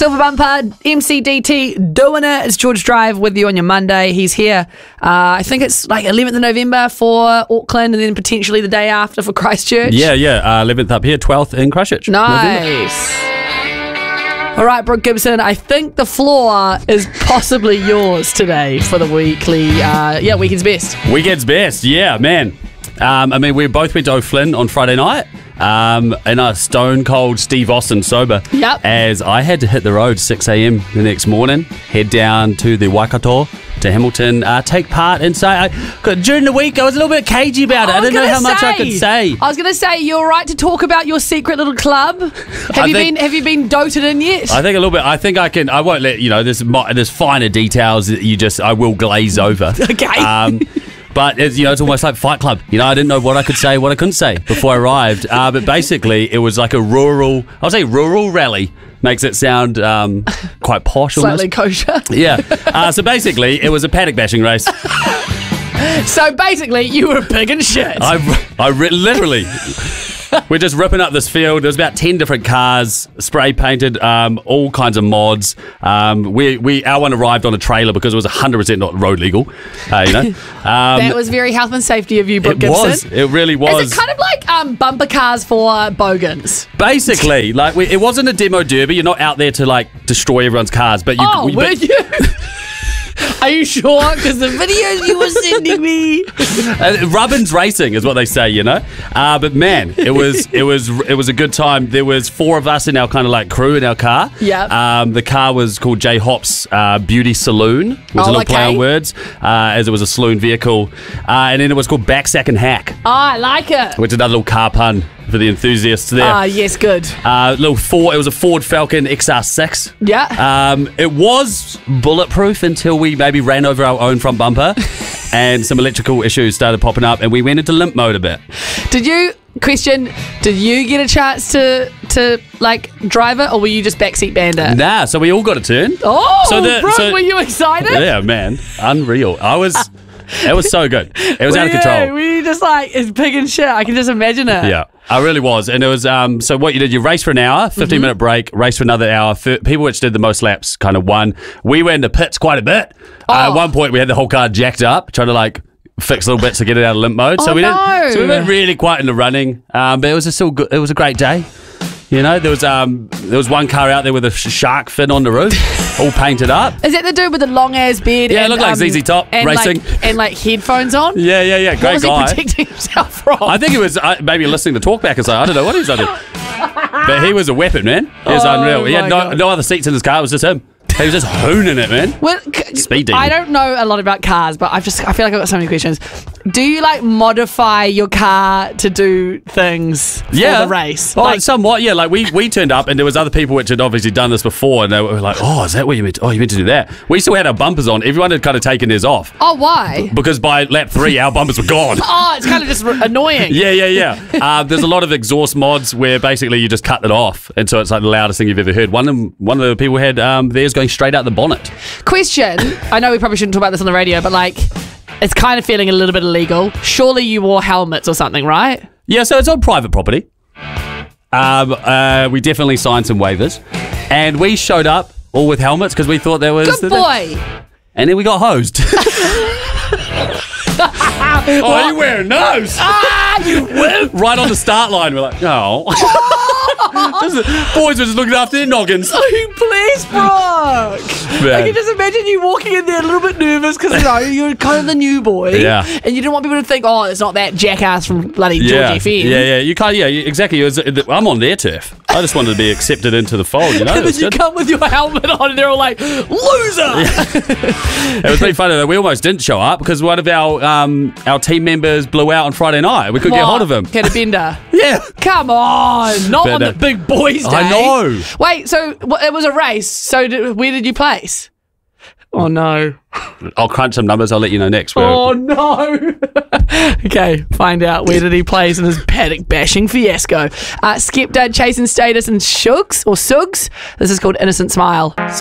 Silver Bumper, MCDT doing it. It's George Drive with you on your Monday. He's here. I think it's like 11th of November for Auckland and then potentially the day after for Christchurch. Yeah. 11th up here, 12th in Christchurch. Nice. All right, Brooke Gibson, I think the floor is possibly yours today for the weekly, Weekend's Best. Weekend's Best, yeah, man. We both went to O'Flynn on Friday night in a stone cold Steve Austin sober. Yep. As I had to hit the road 6 a.m. the next morning, head down to the Waikato to Hamilton, take part inside. During the week, I was a little bit cagey about it. I didn't know how much I could say. I was going to say, you're right to talk about your secret little club. Have you been doted in yet? I think a little bit. I think I can. I won't let you know. There's finer details that I will glaze over. Okay. But it's almost like Fight Club. I didn't know what I could say, what I couldn't say before I arrived. But basically, it was like a rural rally. Makes it sound quite posh almost. Slightly kosher. Yeah. So basically, it was a paddock bashing race. So basically, you were big and shit. Literally. We're just ripping up this field. There's about 10 different cars, spray painted, all kinds of mods. Our one arrived on a trailer because it was 100% not road legal. That was very health and safety of you, Brooke Gibson. It really was. Is it kind of like bumper cars for bogans? Basically, it wasn't a demo derby. You're not out there to destroy everyone's cars. But were you? Are you sure? Because the videos you were sending me. Rubbins racing is what they say, But man, it was a good time. There was 4 of us in our kind of crew in our car. Yeah. The car was called J Hop's Beauty Saloon. It was a little play on words, as it was a saloon vehicle, and then it was called Backsack and Hack. Oh, I like it. Which is another little car pun for the enthusiasts there. Ah, yes, good. It was a Ford Falcon XR6. Yeah. It was bulletproof until we maybe ran over our own front bumper and some electrical issues started popping up and we went into limp mode a bit. Did you get a chance to drive it, or were you just backseat bandit? Nah, so we all got a turn. Were you excited? Yeah, man. Unreal. It was so good. It was out of control. Were you just it's big and shit? I can just imagine it. Yeah, I really was. And it was, so what you did, you raced for an hour, 15-minute break, raced for another hour. People which did the most laps kind of won. We went into pits quite a bit. At one point, we had the whole car jacked up, trying to fix little bits to get it out of limp mode. So we went really quiet into running. But it was still good. It was a great day. There was one car out there with a shark fin on the roof, all painted up. Is that the dude with the long ass beard? Yeah, it looked like ZZ Top racing. And headphones on? Yeah. Great guy. What was he protecting himself from? I think he was maybe listening to talkback or something. I don't know what he was doing. But he was a weapon, man. He was unreal. He had no other seats in his car. It was just him. He was just hooning it, man. Well, speed demon. I don't know a lot about cars, but I feel like I've got so many questions. Do you modify your car to do things for the race? Somewhat, yeah. We turned up and there was other people which had obviously done this before and they were like, oh, is that what you meant? Oh, you meant to do that. We still had our bumpers on. Everyone had kind of taken theirs off. Oh, why? Because by lap 3, our bumpers were gone. Oh, it's kind of just annoying. Yeah. There's a lot of exhaust mods where basically you just cut it off and so it's the loudest thing you've ever heard. One of the people had theirs going straight out the bonnet. Question. I know we probably shouldn't talk about this on the radio, but it's kind of feeling a little bit illegal. Surely you wore helmets or something, right? Yeah, so it's on private property. We definitely signed some waivers. And we showed up all with helmets because we thought there was... Good boy! And then we got hosed. Oh, you wearing those? You will! Right on the start line, we're like, oh. Boys were just looking after their noggins. Oh, please, Brooke. I can just imagine you walking in there a little bit nervous because you're kind of the new boy. Yeah. And you didn't want people to think, it's not that jackass from bloody George FM. Yeah. You can't. Yeah, exactly. I'm on their turf. I just wanted to be accepted into the fold. And then you come with your helmet on, and they're all like, "Loser!" Yeah. It was pretty funny though. We almost didn't show up because one of our team members blew out on Friday night. We couldn't get hold of him. Had a bender. Yeah. Come on, not on the big boys' day. I know. Wait, so it was a race. So where did you place? Oh no. I'll crunch some numbers. I'll let you know next. Oh no. Okay, find out where did he place in his paddock bashing fiasco. Skepta, Chasing Status and Shugs. This is called Innocent Smile.